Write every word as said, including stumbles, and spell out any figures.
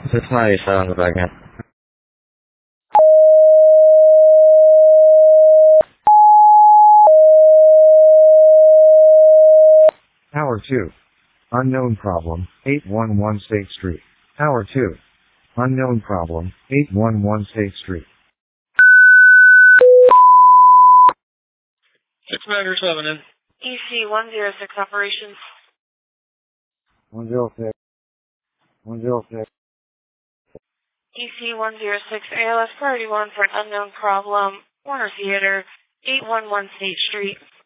Hi, salam bagat. Tower two. Unknown problem, eight one one State Street. Tower two. Unknown problem, eight one one State Street. Six Matter seven in. E C one zero six operations. one zero six. one zero six. E C one zero six A L S priority one for an unknown problem. Warner Theater, eight one one State Street.